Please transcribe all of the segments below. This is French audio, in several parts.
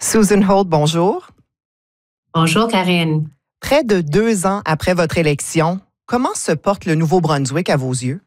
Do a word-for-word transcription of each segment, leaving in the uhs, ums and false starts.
Susan Holt, bonjour. Bonjour, Karine. Près de deux ans après votre élection, comment se porte le Nouveau-Brunswick à vos yeux?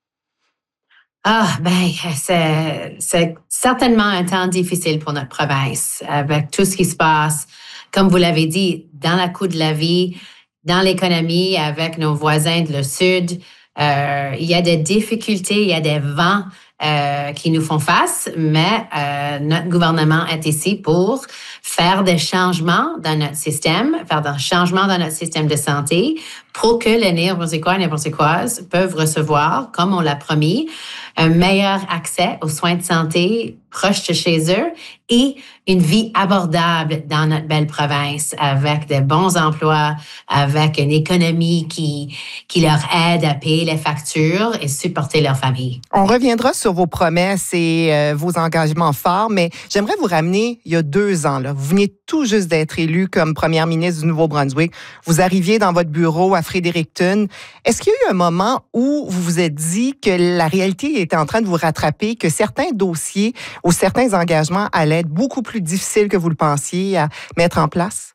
Ah, ben, c'est, c'est certainement un temps difficile pour notre province, avec tout ce qui se passe, comme vous l'avez dit, dans la coût de la vie, dans l'économie, avec nos voisins de le Sud. Euh, il y a des difficultés, il y a des vents euh, qui nous font face, mais euh, notre gouvernement est ici pour faire des changements dans notre système, faire des changements dans notre système de santé pour que les Néo-Brunswickois et Néo-Brunswickoises peuvent recevoir, comme on l'a promis, un meilleur accès aux soins de santé proches de chez eux et une vie abordable dans notre belle province avec de bons emplois, avec une économie qui, qui leur aide à payer les factures et supporter leur famille. On reviendra sur vos promesses et euh, vos engagements forts, mais j'aimerais vous ramener il y a deux ans. Là. Vous veniez tout juste d'être élu comme première ministre du Nouveau-Brunswick. Vous arriviez dans votre bureau à Fredericton. Est-ce qu'il y a eu un moment où vous vous êtes dit que la réalité était en train de vous rattraper, que certains dossiers ou certains engagements allaient être beaucoup plus difficiles que vous le pensiez à mettre en place?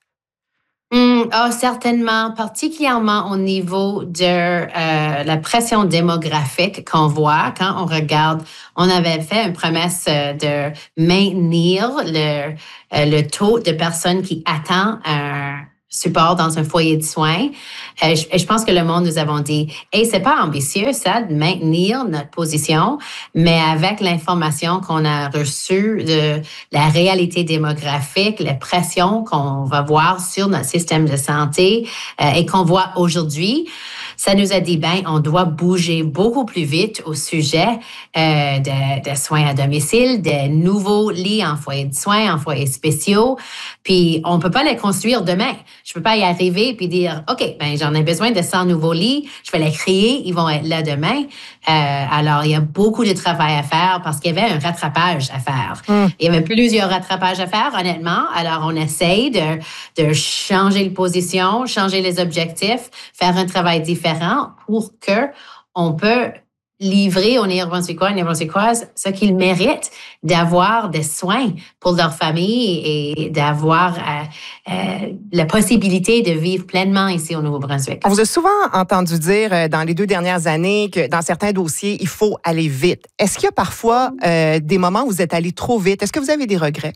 Mm, oh, certainement, particulièrement au niveau de euh, la pression démographique qu'on voit quand on regarde. On avait fait une promesse de maintenir le, euh, le taux de personnes qui attendent un support dans un foyer de soins. Euh, je, je pense que le monde nous avons dit, hey, c'est pas ambitieux ça de maintenir notre position, mais avec l'information qu'on a reçue de la réalité démographique, les pressions qu'on va voir sur notre système de santé euh, et qu'on voit aujourd'hui, ça nous a dit, ben, on doit bouger beaucoup plus vite au sujet euh, de, de soins à domicile, de nouveaux lits en foyer de soins, en foyers spéciaux. Puis, on peut pas les construire demain. Je peux pas y arriver puis dire, OK, ben, j'en ai besoin de cent nouveaux lits. Je vais les créer. Ils vont être là demain. Euh, alors, il y a beaucoup de travail à faire parce qu'il y avait un rattrapage à faire. Mm. Il y avait plusieurs rattrapages à faire, honnêtement. Alors, on essaye de, de changer les positions, changer les objectifs, faire un travail différent pour que on peut livrer aux Néo-Brunswickois et Néo-Brunswickoises ce qu'ils méritent, d'avoir des soins pour leur famille et d'avoir euh, euh, la possibilité de vivre pleinement ici au Nouveau-Brunswick. On vous a souvent entendu dire euh, dans les deux dernières années que dans certains dossiers, il faut aller vite. Est-ce qu'il y a parfois euh, des moments où vous êtes allé trop vite? Est-ce que vous avez des regrets?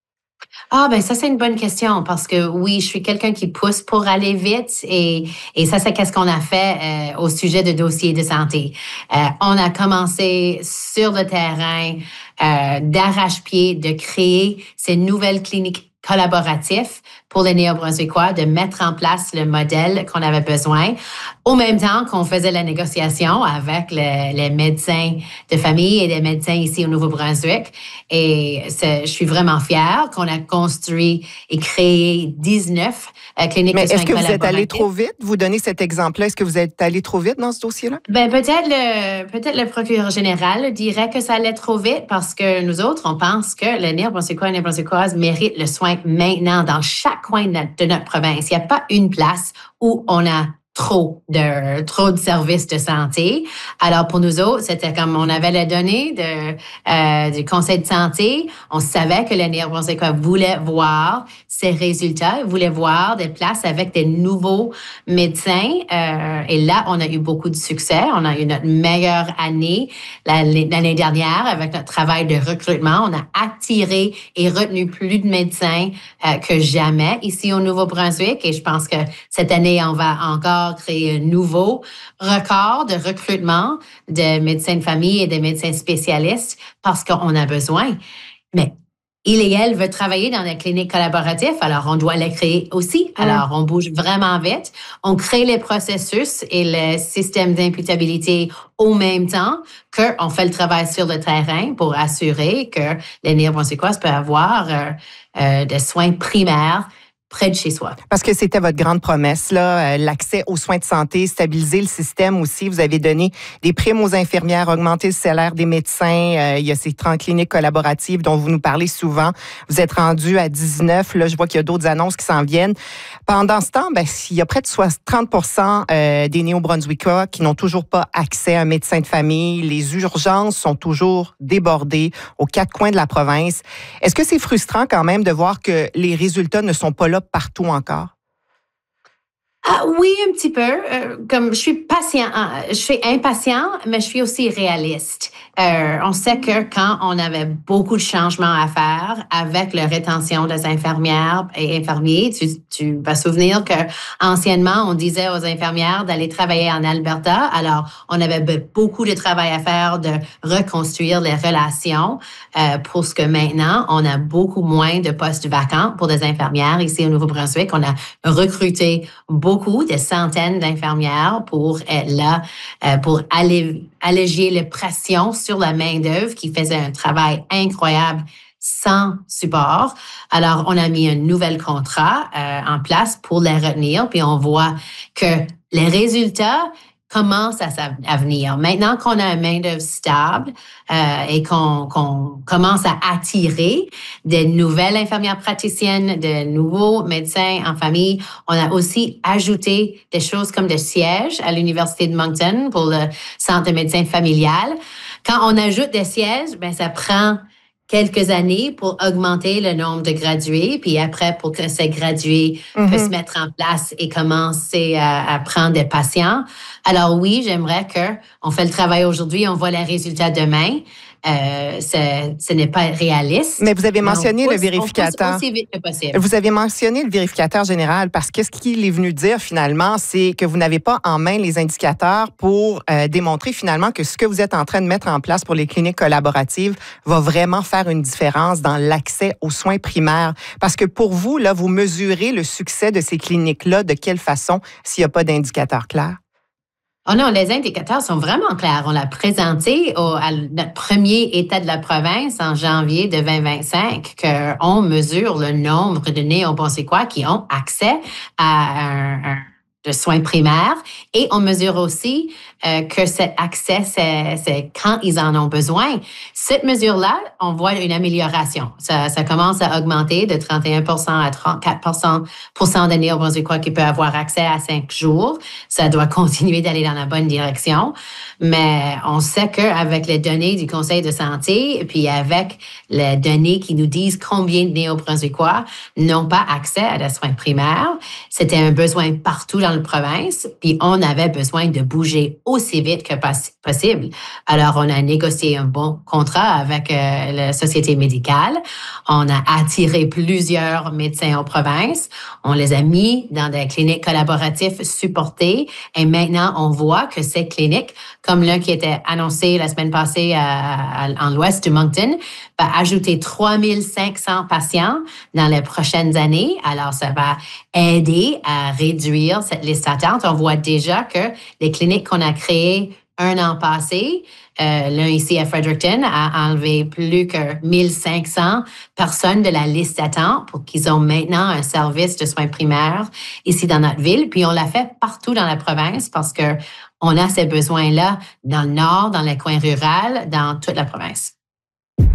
Ah, ben ça, c'est une bonne question parce que oui, je suis quelqu'un qui pousse pour aller vite et, et ça, c'est qu'est-ce qu'on a fait euh, au sujet de dossiers de santé. Euh, on a commencé sur le terrain euh, d'arrache-pied de créer ces nouvelles cliniques collaboratives pour les Néo-Brunswickois, de mettre en place le modèle qu'on avait besoin, au même temps qu'on faisait la négociation avec le, les médecins de famille et les médecins ici au Nouveau-Brunswick. Et je suis vraiment fière qu'on a construit et créé dix-neuf euh, cliniques Mais de soins est-ce que vous êtes allé collaboratifs. trop vite? Vous donnez cet exemple-là. Est-ce que vous êtes allé trop vite dans ce dossier-là? Ben, peut-être le, peut-être le procureur général dirait que ça allait trop vite parce que nous autres, on pense que les Néo-Brunswickois et Néo-Brunswickoises méritent le soin maintenant dans chaque coin de notre, de notre province. Il n'y a pas une place où on a trop de trop de services de santé. Alors pour nous autres, c'était comme on avait les données de euh, du Conseil de santé. On savait que les Néo-Brunswickois voulaient voir ces résultats, voulaient voir des places avec des nouveaux médecins. Euh, et là, on a eu beaucoup de succès. On a eu notre meilleure année l'année dernière avec notre travail de recrutement. On a attiré et retenu plus de médecins euh, que jamais ici au Nouveau-Brunswick. Et je pense que cette année, on va encore créer un nouveau record de recrutement de médecins de famille et de médecins spécialistes parce qu'on a besoin. Mais il et elle veut travailler dans des cliniques collaboratives, alors on doit les créer aussi. Alors, on bouge vraiment vite. On crée les processus et le système d'imputabilité au même temps qu'on fait le travail sur le terrain pour assurer que les Néo-Brunswickois peuvent avoir euh, euh, des soins primaires près de chez soi. Parce que c'était votre grande promesse, là, euh, l'accès aux soins de santé, stabiliser le système aussi. Vous avez donné des primes aux infirmières, augmenter le salaire des médecins. Euh, il y a ces trente cliniques collaboratives dont vous nous parlez souvent. Vous êtes rendu à dix-neuf. Là, je vois qu'il y a d'autres annonces qui s'en viennent. Pendant ce temps, ben, il y a près de trente pour cent euh, des Néo-Brunswickois qui n'ont toujours pas accès à un médecin de famille. Les urgences sont toujours débordées aux quatre coins de la province. Est-ce que c'est frustrant quand même de voir que les résultats ne sont pas là partout encore? Ah, oui, un petit peu. Euh, comme je suis patient, je suis impatient, mais je suis aussi réaliste. Euh, on sait que quand on avait beaucoup de changements à faire avec la rétention des infirmières et infirmiers, tu, tu vas souvenir que anciennement on disait aux infirmières d'aller travailler en Alberta. Alors on avait beaucoup de travail à faire de reconstruire les relations. Euh, pour ce que maintenant on a beaucoup moins de postes vacants pour des infirmières ici au Nouveau-Brunswick. On a recruté beaucoup, des centaines d'infirmières pour être là, euh, pour aller alléger les pressions sur la main-d'œuvre qui faisait un travail incroyable sans support. Alors, on a mis un nouvel contrat euh, en place pour les retenir, puis on voit que les résultats commencent à, à venir. Maintenant qu'on a une main-d'œuvre stable euh, et qu'on, qu'on commence à attirer des nouvelles infirmières praticiennes, de nouveaux médecins en famille, on a aussi ajouté des choses comme des sièges à l'Université de Moncton pour le Centre de médecine familial. Quand on ajoute des sièges, ben ça prend quelques années pour augmenter le nombre de gradués, puis après, pour que ces gradués mm-hmm. puissent se mettre en place et commencer à, à prendre des patients. Alors oui, j'aimerais qu'on fait le travail aujourd'hui, on voit les résultats demain. Euh, ce n'est pas réaliste. Mais vous avez mentionné pousse, le vérificateur. Aussi vite que possible. Vous avez mentionné le vérificateur général parce que ce qu'il est venu dire finalement, c'est que vous n'avez pas en main les indicateurs pour euh, démontrer finalement que ce que vous êtes en train de mettre en place pour les cliniques collaboratives va vraiment faire une différence dans l'accès aux soins primaires. Parce que pour vous, là, vous mesurez le succès de ces cliniques-là de quelle façon s'il n'y a pas d'indicateurs clairs? Oh non, les indicateurs sont vraiment clairs. On l'a présenté au, à notre premier État de la province en janvier de vingt vingt-cinq, qu'on mesure le nombre de Néo-Brunswickois qui ont accès à un, un de soins primaires et on mesure aussi euh, que cet accès, c'est, c'est quand ils en ont besoin. Cette mesure-là, on voit une amélioration. Ça, ça commence à augmenter de trente et un pour cent à trente-quatre pour cent de Néo-Brunswickois qui peuvent avoir accès à cinq jours. Ça doit continuer d'aller dans la bonne direction. Mais on sait qu'avec les données du Conseil de santé, puis avec les données qui nous disent combien de Néo-Brunswickois n'ont pas accès à des soins primaires, c'était un besoin partout dans la province, puis on avait besoin de bouger aussi vite que possible. Alors, on a négocié un bon contrat avec euh, la société médicale. On a attiré plusieurs médecins aux provinces. On les a mis dans des cliniques collaboratives supportées. Et maintenant, on voit que ces cliniques, comme l'un qui était annoncé la semaine passée à, à, en l'ouest de Moncton, va ajouter trois mille cinq cents patients dans les prochaines années. Alors, ça va aider à réduire cette liste d'attente. On voit déjà que les cliniques qu'on a créées un an passé, euh, l'un ici à Fredericton, a enlevé plus que mille cinq cents personnes de la liste d'attente pour qu'ils ont maintenant un service de soins primaires ici dans notre ville. Puis on l'a fait partout dans la province parce que on a ces besoins-là dans le nord, dans les coins ruraux, dans toute la province.